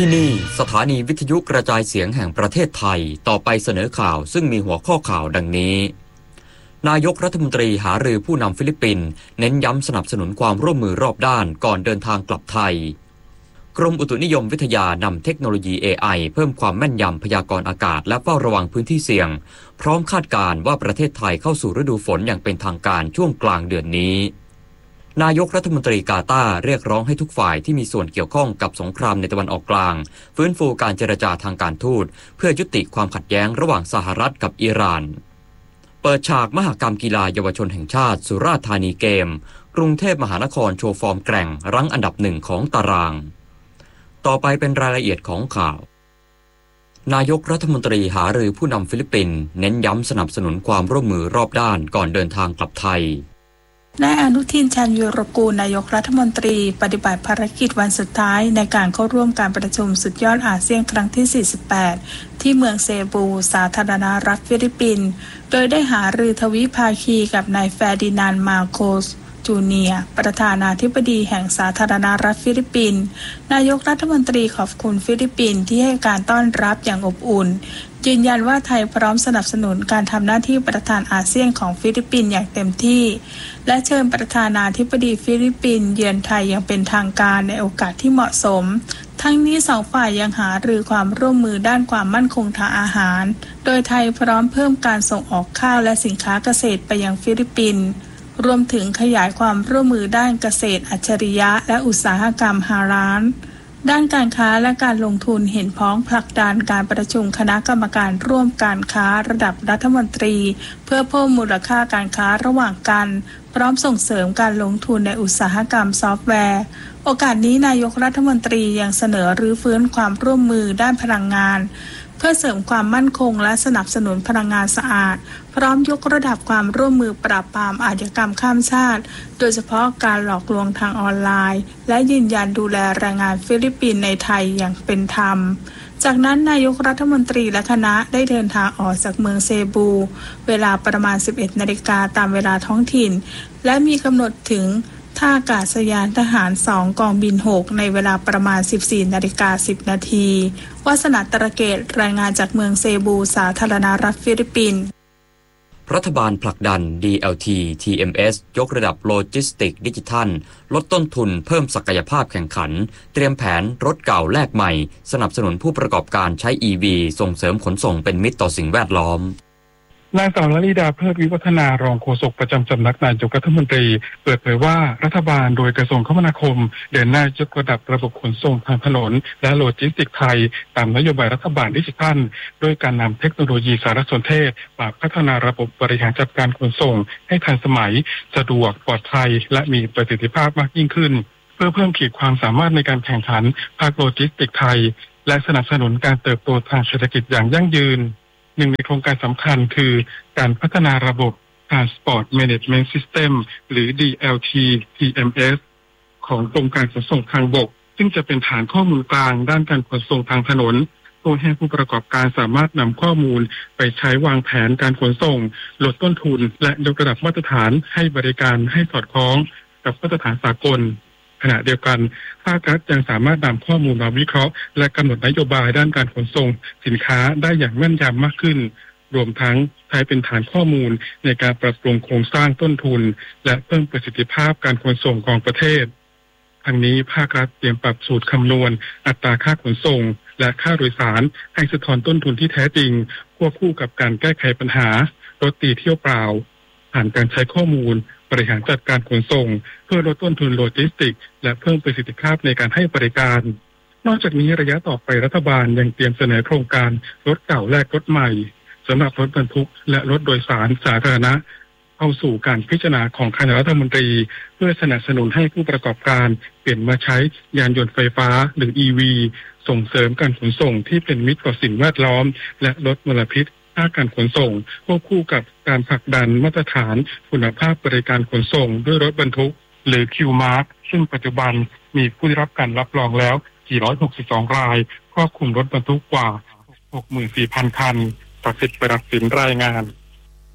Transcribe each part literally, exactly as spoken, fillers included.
ที่นี่สถานีวิทยุกระจายเสียงแห่งประเทศไทยต่อไปเสนอข่าวซึ่งมีหัวข้อข่าวดังนี้นายกรัฐมนตรีหารือผู้นำฟิลิปปินส์เน้นย้ำสนับสนุนความร่วมมือรอบด้านก่อนเดินทางกลับไทยกรมอุตุนิยมวิทยานำเทคโนโลยี เอ ไอ เพิ่มความแม่นยำพยากรณ์อากาศและเฝ้าระวังพื้นที่เสี่ยงพร้อมคาดการณ์ว่าประเทศไทยเข้าสู่ฤดูฝนอย่างเป็นทางการช่วงกลางเดือนนี้นายกรัฐมนตรีกาตาร์เรียกร้องให้ทุกฝ่ายที่มีส่วนเกี่ยวข้องกับสงครามในตะวันออกกลางฟื้นฟูการเจรจาทางการทูตเพื่อยุติความขัดแย้งระหว่างสหรัฐกับอิหร่านเปิดฉากมหกรรมกีฬาเยาวชนแห่งชาติสุราษฎร์ธานีเกมกรุงเทพมหานครโชว์ฟอร์มแกร่งรั้งอันดับหนึ่งของตารางต่อไปเป็นรายละเอียดของข่าวนายกรัฐมนตรีหารือผู้นำฟิลิปปินส์เน้นย้ำสนับสนุนความร่วมมือรอบด้านก่อนเดินทางกลับไทยนายอนุทินชาญวีรกูลนายกรัฐมนตรีปฏิบัติภารกิจวันสุดท้ายในการเข้าร่วมการประชุมสุดยอดอาเซียนครั้งที่สี่สิบแปดที่เมืองเซบูสาธารณรัฐฟิลิปปินส์โดยได้หารือทวิภาคีกับนายเฟอร์ดินานด์ มาโคสจูเนียร์ประธานาธิบดีแห่งสาธารณรัฐฟิลิปปินส์นายกรัฐมนตรีขอบคุณฟิลิปปินส์ที่ให้การต้อนรับอย่างอบอุ่นยืนยันว่าไทยพร้อมสนับสนุนการทำหน้าที่ประธานอาเซียนของฟิลิปปินส์อย่างเต็มที่และเชิญประธานาธิบดีฟิลิปปินส์เยือนไทยอย่างเป็นทางการในโอกาสที่เหมาะสมทั้งนี้สองฝ่ายยังหารือความร่วมมือด้านความมั่นคงทางอาหารโดยไทยพร้อมเพิ่มการส่งออกข้าวและสินค้าเกษตรไปยังฟิลิปปินส์รวมถึงขยายความร่วมมือด้านเกษตรอัจฉริยะและอุตสาหกรรมฮาลาลด้านการค้าและการลงทุนเห็นพ้องผลักดันการประชุมคณะกรรมการร่วมการค้าระดับรัฐมนตรีเพื่อเพิ่มมูลค่าการค้าระหว่างกันพร้อมส่งเสริมการลงทุนในอุตสาหกรรมซอฟต์แวร์โอกาสนี้นายกรัฐมนตรียังเสนอรื้อฟื้นความร่วมมือด้านพลังงานเพื่อเสริมความมั่นคงและสนับสนุนพลังงานสะอาดพร้อมยกระดับความร่วมมือปราบปรามอาชญากรรมข้ามชาติโดยเฉพาะการหลอกลวงทางออนไลน์และยืนยันดูแลแรงงานฟิลิปปินส์ในไทยอย่างเป็นธรรมจากนั้นนายกรัฐมนตรีและคณะได้เดินทางออกจากเมืองเซบูเวลาประมาณ สิบเอ็ดนาฬิกาตามเวลาท้องถิ่นและมีกำหนดถึงท่าอากาศยานทหารสองกองบินหกในเวลาประมาณ สิบสี่นาฬิกาสิบนาทีวาสนาตระเกตรายงานจากเมืองเซบูสาธารณรัฐฟิลิปปินส์รัฐบาลผลักดัน ดี แอล ที ที เอ็ม เอส ยกระดับโลจิสติกดิจิทัลลดต้นทุนเพิ่มศักยภาพแข่งขันเตรียมแผนรถเก่าแลกใหม่สนับสนุนผู้ประกอบการใช้ อี วี ส่งเสริมขนส่งเป็นมิตรต่อสิ่งแวดล้อมนางสาวลลิดาเพิดวิวัฒนารองโฆษกประจำสำนักนายกรัฐมนตรีเปิดเผยว่ารัฐบาลโดยกระทรวงคมนาคมเดินหน้ายกระดับระบบขนส่งทางถนนและโลจิสติกส์ไทยตามนโยบายรัฐบาลดิจิทัลด้วยการนำเทคโนโลยีสารสนเทศมาพัฒนาระบบบริหารจัดการขนส่งให้ทันสมัยสะดวกปลอดภัยและมีประสิทธิภาพมากยิ่งขึ้นเพื่อเพิ่มขีดความสามารถในการแข่งขันภาคโลจิสติกส์ไทยและสนับสนุนการเติบโตทางเศรษฐกิจอย่างยั่งยืนหนึ่งในโครงการสำคัญคือการพัฒนาระบบ Transport Management System หรือ ดี แอล ที ที เอ็ม เอส ของกรมการขนส่งทางบกซึ่งจะเป็นฐานข้อมูลกลางด้านการขนส่งทางถนนโดยให้ผู้ประกอบการสามารถนำข้อมูลไปใช้วางแผนการขนส่งลดต้นทุนและยกระดับมาตรฐานให้บริการให้สอดคล้องกับมาตรฐานสากลขณะเดียวกันภาครัฐยังสามารถนำข้อมูลมาวิเคราะห์และกำหนดนโยบายด้านการขนส่งสินค้าได้อย่างแม่นยำมากขึ้นรวมทั้งใช้เป็นฐานข้อมูลในการปรับปรุงโครงสร้างต้นทุนและเพิ่มประสิทธิภาพการขนส่งของประเทศทั้งนี้ภาครัฐเตรียมปรับสูตรคำนวณอัตราค่าขนส่งและค่าโดยสารให้สะท้อนต้นทุนที่แท้จริงควบคู่กับการแก้ไขปัญหารถตีเที่ยวเปล่าผ่านการใช้ข้อมูลบริหารจัดการขนส่งเพื่อลดต้นทุนโลจิสติกส์และเพิ่มประสิทธิภาพในการให้บริการนอกจากนี้ระยะต่อไปรัฐบาลยังเตรียมเสนอโครงการรถเก่าแลกรถใหม่สำหรับรถบรรทุกและรถโดยสารสาธารณะเข้าสู่การพิจารณาของคณะรัฐมนตรีเพื่อสนับสนุนให้ผู้ประกอบการเปลี่ยนมาใช้ยานยนต์ไฟฟ้าหรือ อี วี ส่งเสริมการขนส่งที่เป็นมิตรต่อสิ่งแวดล้อมและลดมลพิษภาคการขนส่งควบคู่กับการผลักดันมาตรฐานคุณภาพบริการขนส่งด้วยรถบรรทุกหรือ คิว มาร์ค ซึ่งปัจจุบันมีผู้ได้รับการรับรองแล้วสี่ร้อยหกสิบสองรายครอบคลุมรถบรรทุกกว่า หกหมื่นสี่พัน คันตัดสิทธิ์ประดับสินรายงาน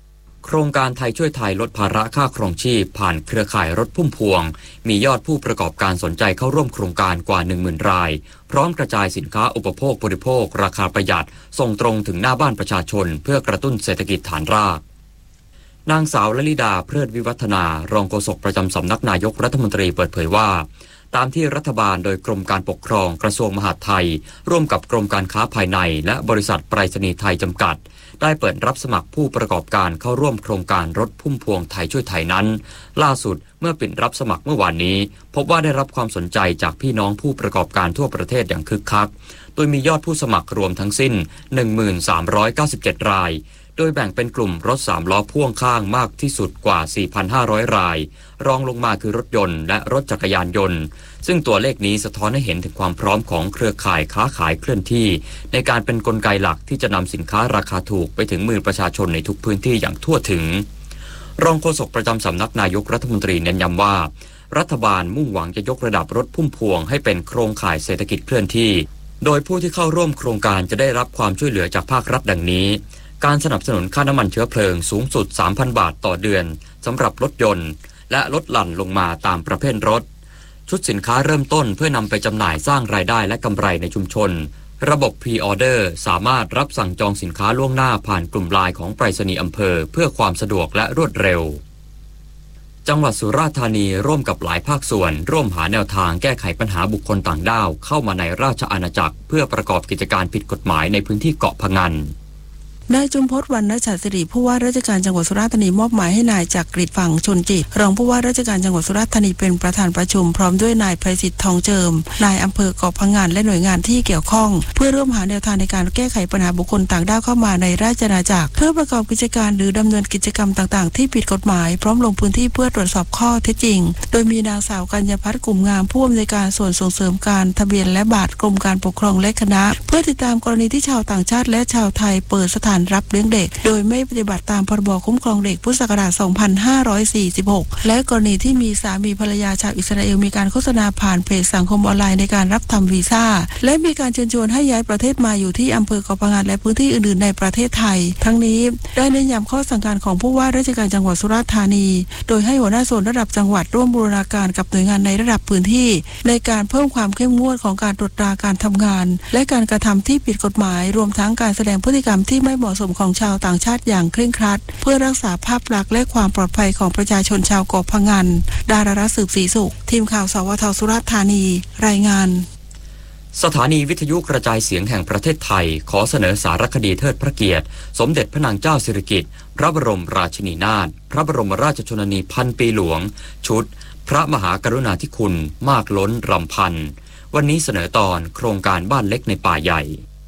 โครงการไทยช่วยไทยลดภาระค่าครองชีพผ่านเครือข่ายรถพุ่มพวงมียอดผู้ประกอบการสนใจเข้าร่วมโครงการกว่า หนึ่งหมื่น รายพร้อมกระจายสินค้าอุปโภคบริโภคราคาประหยัดส่งตรงถึงหน้าบ้านประชาชนเพื่อกระตุ้นเศรษฐกิจฐานรากนางสาวลลิดาเพลิดวิวัฒนารองโฆษกประจำสำนักนายกรัฐมนตรีเปิดเผยว่าตามที่รัฐบาลโดยกรมการปกครองกระทรวงมหาดไทยร่วมกับกรมการค้าภายในและบริษัทไปรษณีย์ไทยจำกัดได้เปิดรับสมัครผู้ประกอบการเข้าร่วมโครงการรถพุ่มพวงไทยช่วยไทยนั้นล่าสุดเมื่อปิดรับสมัครเมื่อวานนี้พบว่าได้รับความสนใจจากพี่น้องผู้ประกอบการทั่วประเทศอย่างคึกคักโดยมียอดผู้สมัครรวมทั้งสิ้น หนึ่งหมื่นสามร้อยเก้าสิบเจ็ด รายโดยแบ่งเป็นกลุ่มรถสามล้อพ่วงข้างมากที่สุดกว่า สี่พันห้าร้อย รายรองลงมาคือรถยนต์และรถจักรยานยนต์ซึ่งตัวเลขนี้สะท้อนให้เห็นถึงความพร้อมของเครือข่ายค้าขายเคลื่อนที่ในการเป็นกลไกหลักที่จะนำสินค้าราคาถูกไปถึงมือประชาชนในทุกพื้นที่อย่างทั่วถึงรองโฆษกประจำสำนักนายกรัฐมนตรีเน้นย้ำว่ารัฐบาลมุ่งหวังจะยกระดับรถพุ่มพวงให้เป็นโครงข่ายเศรษฐกิจเคลื่อนที่โดยผู้ที่เข้าร่วมโครงการจะได้รับความช่วยเหลือจากภาครัฐดังนี้การสนับสนุนค่าน้ำมันเชื้อเพลิงสูงสุด สามพัน บาทต่อเดือนสำหรับรถยนต์และลดหลั่นลงมาตามประเภทรถชุดสินค้าเริ่มต้นเพื่อนำไปจำหน่ายสร้างรายได้และกำไรในชุมชนระบบ Pre-Order สามารถรับสั่งจองสินค้าล่วงหน้าผ่านกลุ่มไลน์ของไปรษณีย์อำเภอเพื่อความสะดวกและรวดเร็วจังหวัดสุราษฎร์ธานีร่วมกับหลายภาคส่วนร่วมหาแนวทางแก้ไขปัญหาบุคคลต่างด้าวเข้ามาในราชอาณาจักรเพื่อประกอบกิจการผิดกฎหมายในพื้นที่เกาะพะงันนายจุมพจน์วรรณฉัตรศิริผู้ว่าราชการจังหวัดสุราษฎร์ธานีมอบหมายให้นายจักริดฝั่งชนจิตรองผู้ว่าราชการจังหวัดสุราษฎร์ธานีเป็นประธานประชุมพร้อมด้วยนายไพศิษฐ์ทองเจิมนายอำเภอเกาะพะงันและหน่วยงานที่เกี่ยวข้องเพื่อร่วมหาแนวทางในการแก้ไขปัญหาบุคคลต่างด้าวเข้ามาในราชอาณาจักรเพื่อประกอบกิจการหรือดำเนินกิจกรรมต่างๆที่ผิดกฎหมายพร้อมลงพื้นที่เพื่อตรวจสอบข้อเท็จจริงโดยมีนางสาวกัญญาภัทรกลุ่มงามผู้อำนวยการส่วนส่งเสริมการทะเบียนและบัตรกรมการปกครองและคณะเพื่อติดตามกรณีที่ชาวต่างชาติและชาวไทยเปิดสถานรับเลี้ยงเด็กโดยไม่ปฏิบัติตามพรบคุ้มครองเด็กพุทธศักราช สองพันห้าร้อยสี่สิบหก และกรณีที่มีสามีภรรยาชาวอิสราเอลมีการโฆษณาผ่านเพจสังคมออนไลน์ในการรับทำวีซ่าและมีการเชิญชวนให้ย้ายประเทศมาอยู่ที่อำเภอเกาะพะงันและพื้นที่อื่นๆในประเทศไทยทั้งนี้ได้เน้นย้ำข้อสั่งการของผู้ว่าราชการจังหวัดสุราษฎร์ธานีโดยให้หัวหน้าส่วนระดับจังหวัดร่วมบูรณาการกับหน่วยงานในระดับพื้นที่ในการเพิ่มความเข้มงวดของการตรวจตราการทำงานและการกระทำที่ผิดกฎหมายรวมทั้งการแสดงพฤติกรรมที่ไม่เหมาะสมของชาวต่างชาติอย่างเคร่งครัดเพื่อรักษาภาพลักษณ์และความปลอดภัยของประชาชนชาวเกาะพะงันดารารัตน์สืบศรีสุขทีมข่าวสวทสุราษฎร์ธานีรายงานสถานีวิทยุกระจายเสียงแห่งประเทศไทยขอเสนอสารคดีเทิดพระเกียรติสมเด็จพระนางเจ้าสิริกิติ์พระบรมราชินีนาถพระบรมราชชนนีพันปีหลวงชุดพระมหากรุณาธิคุณมากล้นรำพันวันนี้เสนอตอนโครงการบ้านเล็กในป่าใหญ่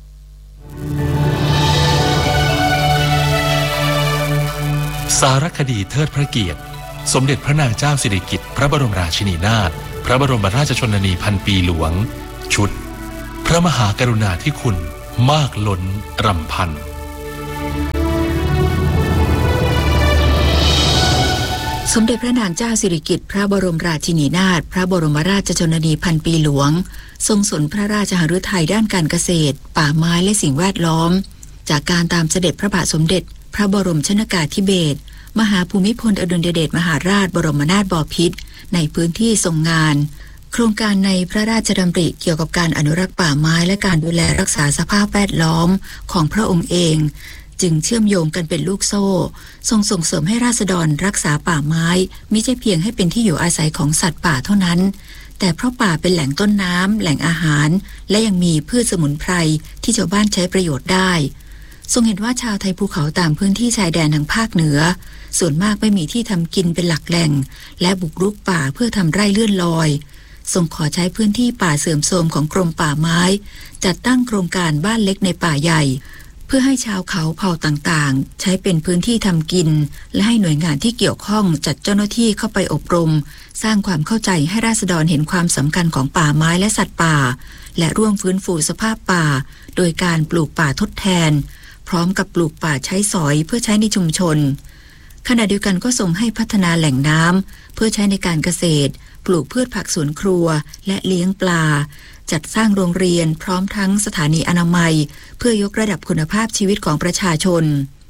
สารคดีเทิดพระเกียรติสมเด็จพระนางเจ้าสิริกิติ์พระบรมราชินีนาถพระบรมราชชนนีพันปีหลวงชุดพระมหากรุณาธิคุณมากล้นรำพันสมเด็จพระนางเจ้าสิริกิติ์พระบรมราชินีนาถพระบรมราชชนนีพันปีหลวงทรงสนพระราชหฤทัยด้านการเกษตรป่าไม้และสิ่งแวดล้อมจากการตามเสด็จพระบาทสมเด็จพระบรมชนกาธิเบศรมหาภูมิพลอดุลยเดชมหาราชบรมนาถบพิตรในพื้นที่ทรงงานโครงการในพระราชดำริเกี่ยวกับการอนุรักษ์ป่าไม้และการดูแลรักษาสภาพแวดล้อมของพระองค์เองจึงเชื่อมโยงกันเป็นลูกโซ่ทรงส่งเสริมให้ราษฎรรักษาป่าไม้มิใช่เพียงให้เป็นที่อยู่อาศัยของสัตว์ป่าเท่านั้นแต่เพราะป่าเป็นแหล่งต้นน้ำแหล่งอาหารและยังมีพืชสมุนไพรที่ชาวบ้านใช้ประโยชน์ได้ทรงเห็นว่าชาวไทยภูเขาตามพื้นที่ชายแดนทางภาคเหนือส่วนมากไม่มีที่ทำกินเป็นหลักแหล่งและบุกรุกป่าเพื่อทำไร่เลื่อนลอยทรงขอใช้พื้นที่ป่าเสื่อมโทรมของกรมป่าไม้จัดตั้งโครงการบ้านเล็กในป่าใหญ่เพื่อให้ชาวเขาเผ่าต่างๆใช้เป็นพื้นที่ทำกินและให้หน่วยงานที่เกี่ยวข้องจัดเจ้าหน้าที่เข้าไปอบรมสร้างความเข้าใจให้ราษฎรเห็นความสำคัญของป่าไม้และสัตว์ป่าและร่วมฟื้นฟูสภาพป่าโดยการปลูกป่าทดแทนพร้อมกับปลูกป่าใช้สอยเพื่อใช้ในชุมชนขณะเดียวกันก็ทรงให้พัฒนาแหล่งน้ำเพื่อใช้ในการเกษตรปลูกพืชผักสวนครัวและเลี้ยงปลาจัดสร้างโรงเรียนพร้อมทั้งสถานีอนามัยเพื่อยกระดับคุณภาพชีวิตของประชาชน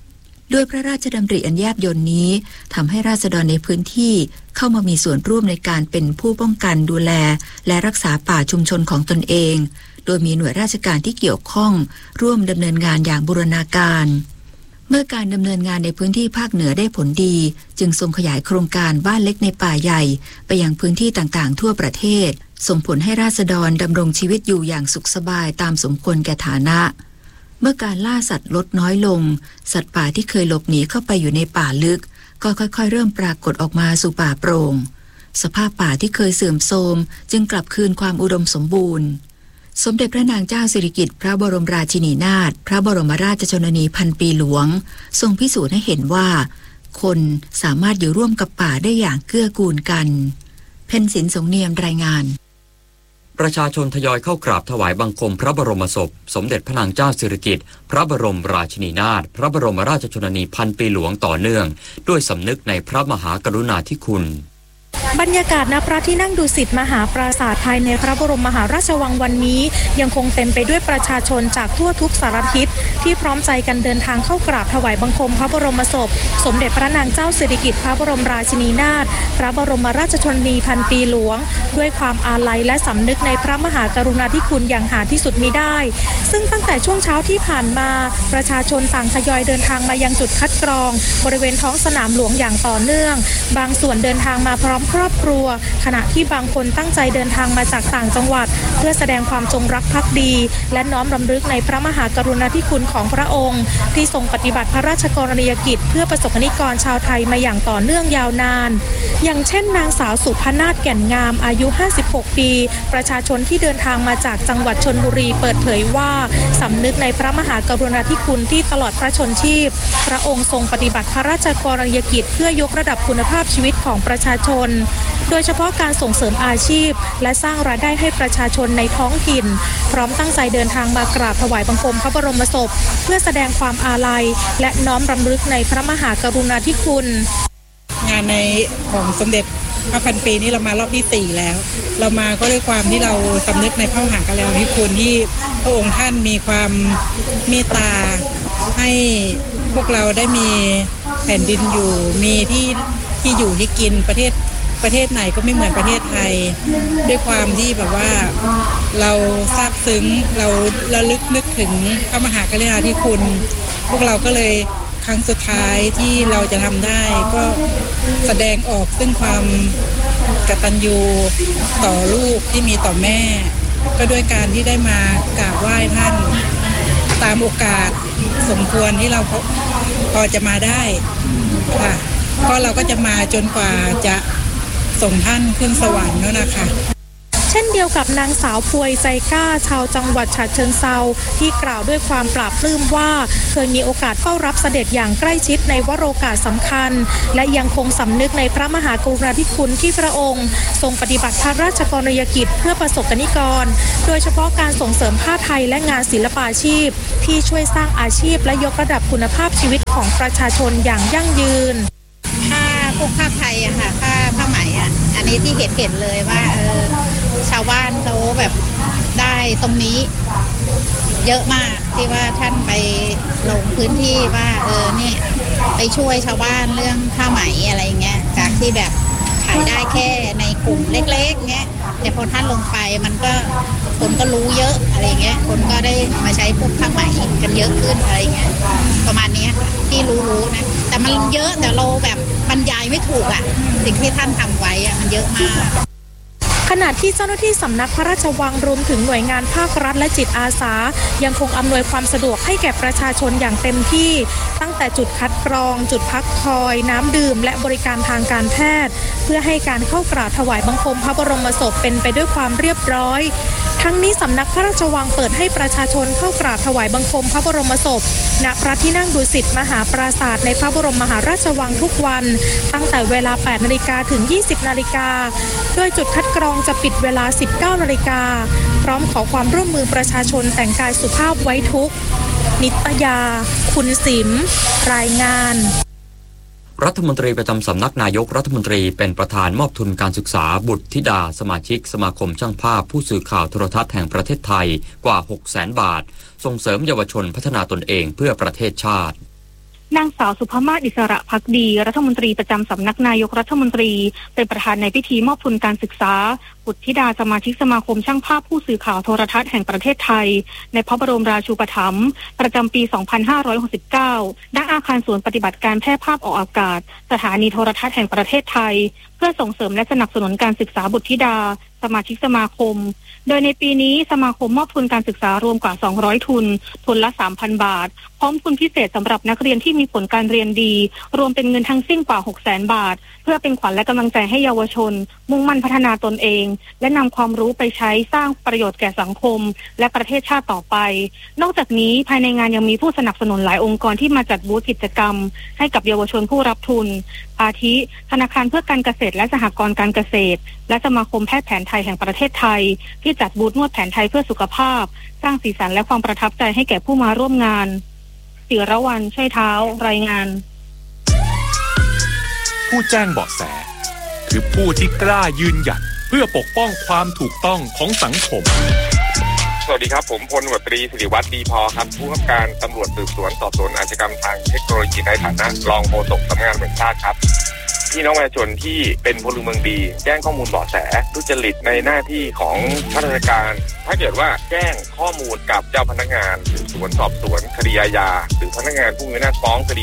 ด้วยพระราชดำริอันแยบยลนี้ทำให้ราษฎรในพื้นที่เข้ามามีส่วนร่วมในการเป็นผู้ป้องกันดูแลและรักษาป่าชุมชนของตนเองโดยมีหน่วยราชการที่เกี่ยวข้องร่วมดำเนินงานอย่างบูรณาการเมื่อการดำเนินงานในพื้นที่ภาคเหนือได้ผลดีจึงทรงขยายโครงการบ้านเล็กในป่าใหญ่ไปยังพื้นที่ต่างๆทั่วประเทศส่งผลให้ราษฎรดำรงชีวิตอยู่อย่างสุขสบายตามสมควรแก่ฐานะเมื่อการล่าสัตว์ลดน้อยลงสัตว์ป่าที่เคยหลบหนีเข้าไปอยู่ในป่าลึกก็ค่อยๆเริ่มปรากฏออกมาสู่ป่าโปร่งสภาพป่าที่เคยเสื่อมโทรมจึงกลับคืนความอุดมสมบูรณ์สมเด็จพระนางเจ้าสิริกิติ์พระบรมราชินีนาถพระบรมราชชนนีพันปีหลวงทรงพิสูจน์ให้เห็นว่าคนสามารถอยู่ร่วมกับป่าได้อย่างเกื้อกูลกันเพ็ญศิลป์สงเนียมรายงานประชาชนทยอยเข้ากราบถวายบังคมพระบรมศพสมเด็จพระนางเจ้าสิริกิติ์พระบรมราชินีนาถพระบรมราชชนนีพันปีหลวงต่อเนื่องด้วยสำนึกในพระมหากรุณาธิคุณบรรยากาศณพระที่นั่งดุสิตมหาปราสาทภายในพระบรมมหาราชวังวันนี้ยังคงเต็มไปด้วยประชาชนจากทั่วทุกสารทิศที่พร้อมใจกันเดินทางเข้ากราบถวายบังคมพระบรมศพสมเด็จพระนางเจ้าสิริกิติ์พระบรมราชินีนาถพระบรมราชชนนีพันปีหลวงด้วยความอาลัยและสำนึกในพระมหากรุณาธิคุณอย่างหาที่สุดมิได้ซึ่งตั้งแต่ช่วงเช้าที่ผ่านมาประชาชนต่างทยอยเดินทางมายังจุดคัดกรองบริเวณท้องสนามหลวงอย่างต่อเนื่องบางส่วนเดินทางมาพร้อมครอบครัวขณะที่บางคนตั้งใจเดินทางมาจากต่างจังหวัดเพื่อแสดงความจงรักภักดีและน้อมรำลึกในพระมหากรุณาธิคุณของพระองค์ที่ทรงปฏิบัติพระราชกรณียกิจเพื่อประสบนิกรชาวไทยมาอย่างต่อเนื่องยาวนานอย่างเช่นนางสาวสุพนาถแก่นงามอายุห้าสิบหกปีประชาชนที่เดินทางมาจากจังหวัดชลบุรีเปิดเผยว่าสำนึกในพระมหากรุณาธิคุณที่ตลอดพระชนชีพพระองค์ทรงปฏิบัติพระราชกรณียกิจเพื่อยกระดับคุณภาพชีวิตของประชาชนโดยเฉพาะการส่งเสริมอาชีพและสร้างรายได้ให้ประชาชนในท้องถิ่นพร้อมตั้งใจเดินทางมากราบถวายบังคมพระบรมศพเพื่อแสดงความอาลัยและน้อมรำลึกในพระมหากรุณาธิคุณงานในของสมเด็จพระพันปีนี้เรามารอบที่สี่แล้วเรามาก็ด้วยความที่เราสำนึกในพระมหากรุณาธิคุณที่พระองค์ท่านมีความเมตตาให้พวกเราได้มีแผ่นดินอยู่มีที่ที่อยู่ที่กินประเทศประเทศไหนก็ไม่เหมือนประเทศไทยด้วยความที่แบบว่าเราซาบซึ้งเราระลึกนึกถึงพระมหากรุณาธิคุณพวกเราก็เลยครั้งสุดท้ายที่เราจะทำได้ก็แสดงออกซึ่งความกตัญญูต่อลูกที่มีต่อแม่ก็ด้วยการที่ได้มากราบไหว้ท่านตามโอกาสสมควรที่เราพอจะมาได้ค่ะก็เราก็จะมาจนกว่าจะส่งท่านขึ้นสวรรค์แล้วนะคะเช่นเดียวกับนางสาวพวยใจกล้าชาวจังหวัดฉะเชิงเทราที่กล่าวด้วยความปลาบปลื้มว่าเคยมีโอกาสเฝ้ารับเสด็จอย่างใกล้ชิดในวโรกาสสำคัญและยังคงสำนึกในพระมหากรุณาธิคุณที่พระองค์ทรงปฏิบัติพระราชกรณียกิจเพื่อประสบกนิกรโดยเฉพาะการส่งเสริมผ้าไทยและงานศิลปาชีพที่ช่วยสร้างอาชีพและยกระดับคุณภาพชีวิตของประชาชนอย่างยั่งยืนผ้าพวกผ้าไทยอะค่ะผ้าผ้าไหมอะอันนี้ที่เห็นเห็นเลยว่าเออชาวบ้านเขาแบบได้ตรงนี้เยอะมากที่ว่าท่านไปลงพื้นที่ว่าเออเนี่ยไปช่วยชาวบ้านเรื่องผ้าไหมอะไรเงี้ยจากที่แบบขายได้แค่ในกลุ่มเล็กๆเงี้ยแต่พอท่านลงไปมันก็คนก็รู้เยอะอะไรเงี้ยคนก็ได้มาใช้พวกผ้าไหมกันเยอะขึ้นอะไรเงี้ยประมาณนี้ที่รู้ๆนะแต่มันเยอะแต่เราแบบบรรยายไม่ถูกอ่ะสิ่งที่ท่านทำไว้อ่ะมันเยอะมากขณะที่เจ้าหน้าที่สำนักพระราชวังรวมถึงหน่วยงานภาครัฐและจิตอาสายังคงอำนวยความสะดวกให้แก่ประชาชนอย่างเต็มที่ตั้งแต่จุดคัดกรองจุดพักคอยน้ำดื่มและบริการทางการแพทย์เพื่อให้การเข้ากราบถวายบังคมพระบรมศพเป็นไปด้วยความเรียบร้อยทั้งนี้สำนักพระราชวังเปิดให้ประชาชนเข้ากราบถวายบังคมพระบรมศพณพระที่นั่งดุสิตมหาปราสาทในพระบรมมหาราชวังทุกวันตั้งแต่เวลา แปดนาฬิกา ถึง ยี่สิบนาฬิกาโดยจุดคัดกรองจะปิดเวลา สิบเก้านาฬิกาพร้อมขอความร่วมมือประชาชนแต่งกายสุภาพไว้ทุกข์นิตยาคุณสิมรายงานรัฐมนตรีประจำสำนักนายกรัฐมนตรีเป็นประธานมอบทุนการศึกษาบุตรธิดาสมาชิกสมาคมช่างภาพผู้สื่อข่าวโทรทัศน์แห่งประเทศไทยกว่า หกแสน บาทส่งเสริมเยาวชนพัฒนาตนเองเพื่อประเทศชาตินางสาวสุภมาศอิสระภักดีรัฐมนตรีประจำสำนักนายกรัฐมนตรีเป็นประธานในพิธีมอบทุนการศึกษาบุตรธิดาสมาชิกสมาคมช่างภาพผู้สื่อข่าวโทรทัศน์แห่งประเทศไทยในพระบรมราชูปถัมภ์ประจำปี สองพันห้าร้อยหกสิบเก้า ณ อาคารศูนย์ปฏิบัติการแพร่ภาพออกอากาศสถานีโทรทัศน์แห่งประเทศไทยเพื่อส่งเสริมและสนับสนุนการศึกษาบุตรธิดาสมาชิกสมาคมโดยในปีนี้สมาคมมอบทุนการศึกษารวมกว่าสองร้อยทุนทุนละ สามพัน บาทพร้อมทุนพิเศษสำหรับนักเรียนที่มีผลการเรียนดีรวมเป็นเงินทั้งสิ้นกว่า หกแสน บาทเพื่อเป็นขวัญและกำลังใจให้เยาวชนมุ่งมั่นพัฒนาตนเองและนำความรู้ไปใช้สร้างประโยชน์แก่สังคมและประเทศชาติต่อไปนอกจากนี้ภายในงานยังมีผู้สนับสนุนหลายองค์กรที่มาจัดบูธกิจกรรมให้กับเยาวชนผู้รับทุนอาทิธนาคารเพื่อการเกษตรและสหกรณ์การเกษตรและสมาคมแพทย์แผนไทยแห่งประเทศไทยที่จัดบูธนวดแผนไทยเพื่อสุขภาพสร้างสีสันและความประทับใจให้แก่ผู้มาร่วมงานศิรวรรณช่วยเท้ารายงานผู้แจ้งเบาะแสคือผู้ที่กล้ายืนหยัดเพื่อปกป้องความถูกต้องของสังคมสวัสดีครับผมพลตำรวจตรีสิริวัฒน์ดีพอครับผู้กำกับการตำรวจสืบสวนสอบสวนอาชญากรรมทางเทคโนโลยีในฐานะรองโฆษกสำนักงานตำรวจแห่งชาติครับพี่น้องประชาชนที่เป็นพลเมืองดีแจ้งข้อมูลเบาะแสทุจริตในหน้าที่ของข้าราชการถ้าเกิดว่าแจ้งข้อมูลกับเจ้าพนักงานสืบสวนสอบสวนคดีอาญาหรือพนักงานผู้มีหน้าฟ้องคดี